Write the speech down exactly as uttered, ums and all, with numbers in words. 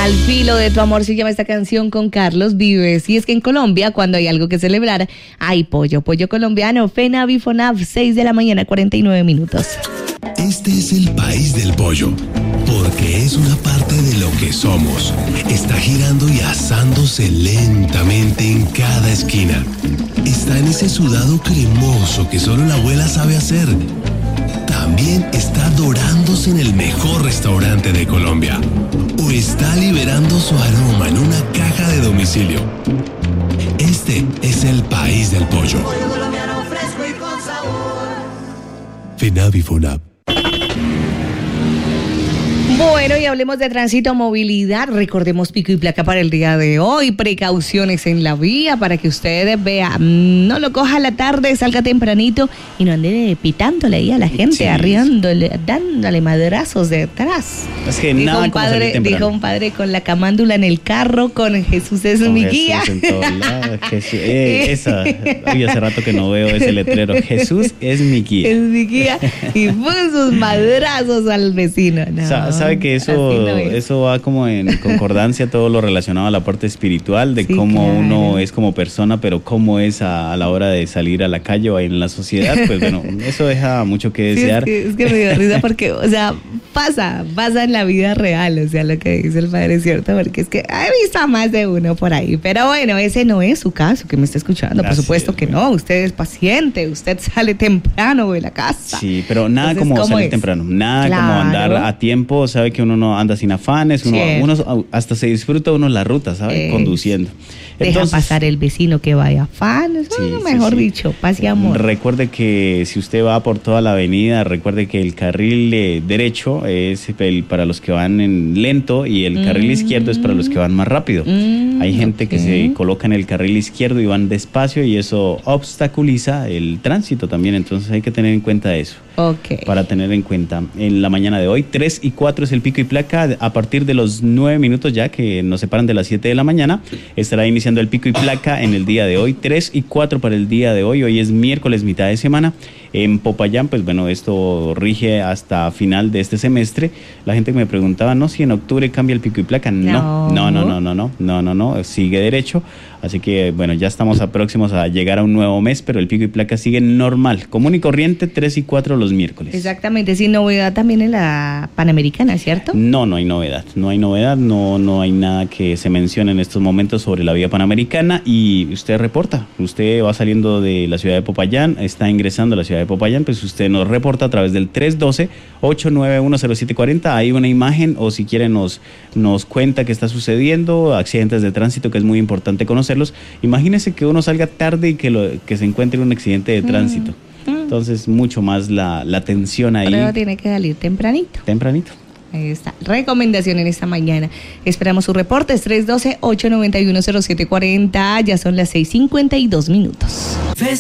Al filo de tu amor se llama esta canción con Carlos Vives. Y es que en Colombia, cuando hay algo que celebrar, hay pollo. Pollo colombiano, FENAVI FONAV, seis de la mañana, cuarenta y nueve minutos. Este es el país del pollo, porque es una parte de lo que somos. Está girando y asándose lentamente en cada esquina. Está en ese sudado cremoso que solo la abuela sabe hacer. También está dorándose en el mejor restaurante de Colombia. O está liberando su aroma en una caja de domicilio. Este es el país del pollo. Pollo colombiano fresco y con sabor. FENAVI FONAV. Bueno, y hablemos de tránsito, movilidad. Recordemos pico y placa para el día de hoy. Precauciones en la vía para que ustedes vean. No lo coja a la tarde, salga tempranito y no ande pitándole ahí a la gente, sí, arriándole, dándole madrazos detrás. Es que dijo nada un padre, como dijo un padre con la camándula en el carro, con Jesús es con mi Jesús guía. En todos lados. Jesús, eh, esa, uy, hace rato que no veo ese letrero. Jesús es mi guía. Es mi guía. Y puso sus madrazos al vecino. No. Sa- Sabe que eso, no eso va como en concordancia todo lo relacionado a la parte espiritual, de sí, cómo claro. uno es como persona, pero cómo es a, a la hora de salir a la calle o en la sociedad. Pues bueno, eso deja mucho que desear. Sí, es, que, es que me dio risa porque, o sea, pasa, pasa en la vida real, o sea, lo que dice el padre es cierto, porque es que he visto a más de uno por ahí. Pero bueno, ese no es su caso, que me está escuchando. Gracias, por supuesto que bueno. no, usted es paciente, usted sale temprano de la casa. Sí, pero nada Entonces, como salir es? temprano, nada claro. como andar a tiempo, sabe que uno no anda sin afanes, uno, uno hasta se disfruta uno la ruta, ¿sabe? Eh, Conduciendo. Deja Entonces, pasar el vecino que vaya afanes, sí, no, mejor sí, sí. dicho, paz y amor. Recuerde que si usted va por toda la avenida, recuerde que el carril eh, derecho es el para los que van en lento y el carril mm. izquierdo es para los que van más rápido. Mm, Hay gente okay. que se coloca en el carril izquierdo y van despacio y eso obstaculiza el tránsito también, entonces hay que tener en cuenta eso. Okay. Para tener en cuenta en la mañana de hoy, tres y cuatro es el pico y placa. A partir de los nueve minutos ya que nos separan de las siete de la mañana, estará iniciando el pico y placa en el día de hoy, tres y cuatro para el día de hoy. Hoy es miércoles, mitad de semana. En Popayán, pues bueno, esto rige hasta final de este semestre. La gente me preguntaba, ¿no? Si en octubre cambia el pico y placa. No, no, no, no, no, no, no, no, no, sigue derecho. Así que, bueno, ya estamos a próximos a llegar a un nuevo mes, pero el pico y placa sigue normal, común y corriente, tres y cuatro los miércoles. Exactamente, sin novedad también en la Panamericana, ¿cierto? No, no hay novedad, no hay novedad, no, no hay nada que se mencione en estos momentos sobre la vía Panamericana y usted reporta, usted va saliendo de la ciudad de Popayán, está ingresando a la ciudad de Popayán, pues usted nos reporta a través del tres uno dos, ocho nueve uno, cero siete cuatro cero, hay una imagen o si quiere nos, nos cuenta qué está sucediendo, accidentes de tránsito que es muy importante conocerlos. Imagínese que uno salga tarde y que, lo, que se encuentre un accidente de tránsito. Mm, mm. Entonces, mucho más la, la tensión ahí. Pero tiene que salir tempranito. Tempranito. Ahí está. Recomendación en esta mañana. Esperamos sus reportes. tres uno dos, ocho nueve uno, cero siete cuatro cero. Ya son las seis cincuenta y dos minutos.